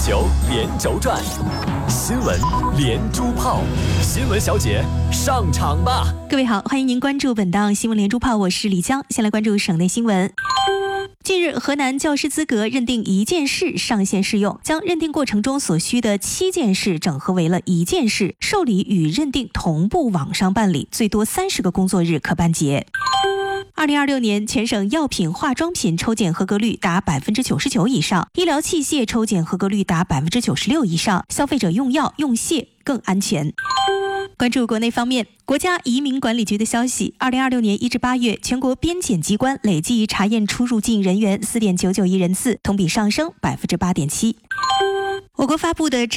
球连轴转，新闻连珠炮，新闻小姐上场吧！ 各位好，欢迎您关注本档新闻连珠炮，我是李江。先来关注省内新闻。近日，河南教师资格认定一件事上线试用，将认定过程中所需的7件事整合为了1件事，受理与认定同步网上办理，最多30个工作日可办结。2026年，全省药品、化妆品抽检合格率达99%以上，医疗器械抽检合格率达96%以上，消费者用药用械更安全。关注国内方面，国家移民管理局的消息，2026年1至8月，全国边检机关累计查验出入境人员4.99亿人次，同比上升8.7%。我国发布的